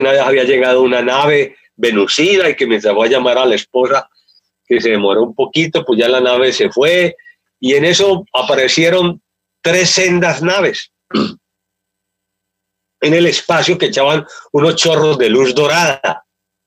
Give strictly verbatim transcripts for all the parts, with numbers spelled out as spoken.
vez había llegado una nave venusina y que me fue a llamar a la esposa, que se demoró un poquito, pues ya la nave se fue, y en eso aparecieron tres sendas naves en el espacio que echaban unos chorros de luz dorada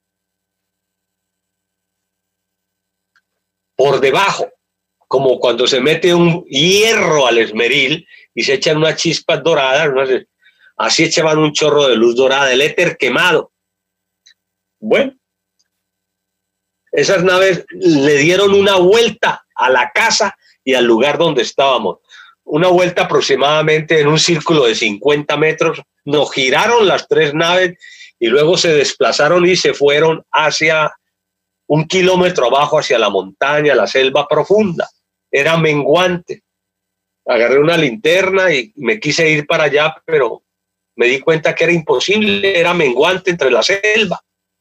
por debajo, como cuando se mete un hierro al esmeril y se echan unas chispas doradas, ¿no? Así echaban un chorro de luz dorada, el éter quemado. Bueno, esas naves le dieron una vuelta a la casa y al lugar donde estábamos, una vuelta aproximadamente en un círculo de cincuenta metros, nos giraron las tres naves y luego se desplazaron y se fueron hacia un kilómetro abajo, hacia la montaña, la selva profunda. Era menguante. Agarré una linterna y me quise ir para allá, pero me di cuenta que era imposible, era menguante entre la selva.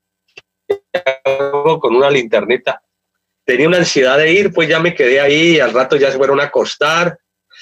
Con una linternita. Tenía una ansiedad de ir, pues ya me quedé ahí y al rato ya se fueron a acostar.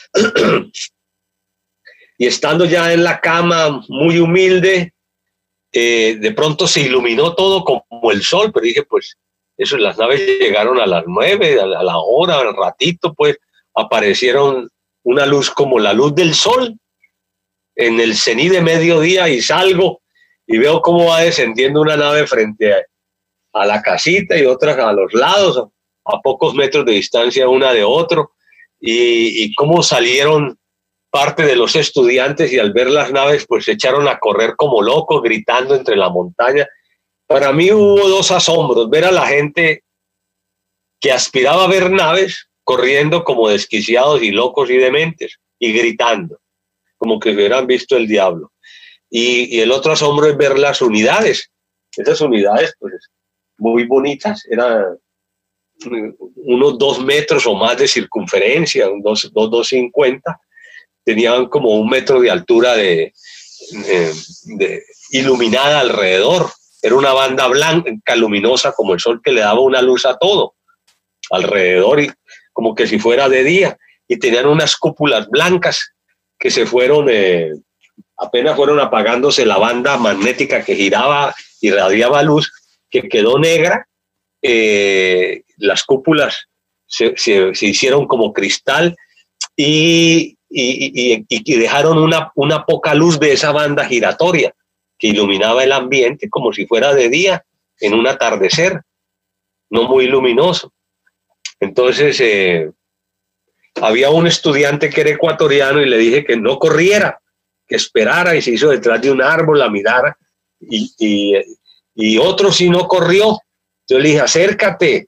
Y estando ya en la cama, muy humilde, eh, de pronto se iluminó todo como el sol, pero dije, pues, eso, las naves llegaron a las nueve, a la, a la hora, al ratito, pues, aparecieron una luz como la luz del sol en el cenit de mediodía y salgo y veo cómo va descendiendo una nave frente a, a la casita y otras a los lados, a pocos metros de distancia una de otro, y, y cómo salieron parte de los estudiantes y al ver las naves pues se echaron a correr como locos gritando entre la montaña. Para mí hubo dos asombros: ver a la gente que aspiraba a ver naves corriendo como desquiciados y locos y dementes y gritando como que hubieran visto el diablo, y, y el otro asombro es ver las unidades. Esas unidades pues muy bonitas, eran unos dos metros o más de circunferencia, dos, dos, dos cincuenta, tenían como un metro de altura de, de, de iluminada alrededor. Era una banda blanca, luminosa como el sol, que le daba una luz a todo alrededor, y como que si fuera de día, y tenían unas cúpulas blancas que se fueron, eh, apenas fueron apagándose la banda magnética que giraba y irradiaba luz, que quedó negra. Eh, las cúpulas se, se, se hicieron como cristal y, y, y, y dejaron una, una poca luz de esa banda giratoria que iluminaba el ambiente como si fuera de día en un atardecer, no muy luminoso. Entonces eh, había un estudiante que era ecuatoriano y le dije que no corriera, que esperara, y se hizo detrás de un árbol a mirar, y, y, y otro sí no corrió. Yo le dije, acércate.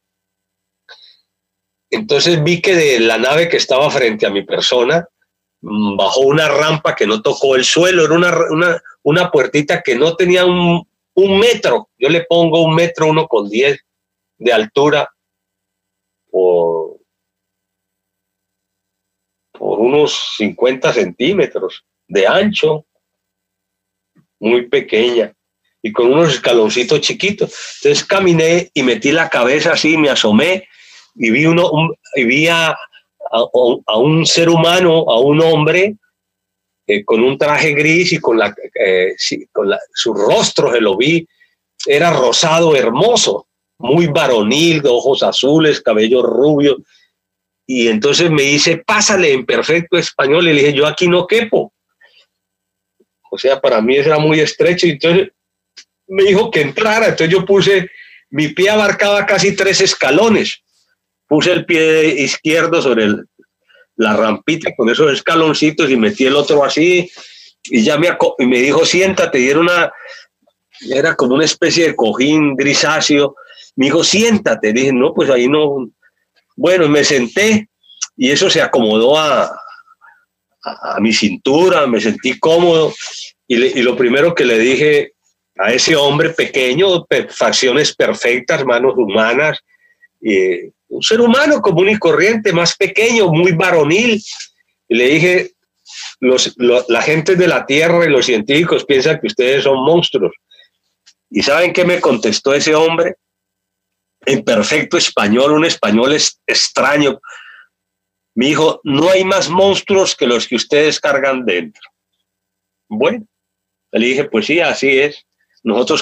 Entonces vi que de la nave que estaba frente a mi persona bajó una rampa que no tocó el suelo, era una, una, una puertita que no tenía un, un metro. Yo le pongo un metro, uno con diez de altura, por, por unos cincuenta centímetros de ancho, muy pequeña, y con unos escaloncitos chiquitos. Entonces caminé y metí la cabeza así, me asomé y vi, uno, un, y vi a, a, a un ser humano, a un hombre eh, con un traje gris y con, la, eh, sí, con la, su rostro, se lo vi, era rosado, hermoso, muy varonil, de ojos azules, cabello rubio. Y entonces me dice, pásale, en perfecto español. Y le dije, yo aquí no quepo. O sea, para mí era muy estrecho. Y entonces me dijo que entrara. Entonces yo puse, mi pie abarcaba casi tres escalones. Puse el pie izquierdo sobre el, la rampita con esos escaloncitos y metí el otro así. Y ya me, y me dijo, siéntate. Y era, una, era como una especie de cojín grisáceo. Me dijo, siéntate. Dije, no, pues ahí no. Bueno, me senté y eso se acomodó a, a, a mi cintura, me sentí cómodo, y, le, y lo primero que le dije a ese hombre pequeño, facciones perfectas, manos humanas, eh, un ser humano común y corriente, más pequeño, muy varonil, y le dije, los, lo, la gente de la Tierra y los científicos piensan que ustedes son monstruos. ¿Y saben qué me contestó ese hombre? En perfecto español, un español es extraño. Me dijo, no hay más monstruos que los que ustedes cargan dentro. Bueno, le dije, pues sí, así es. nosotros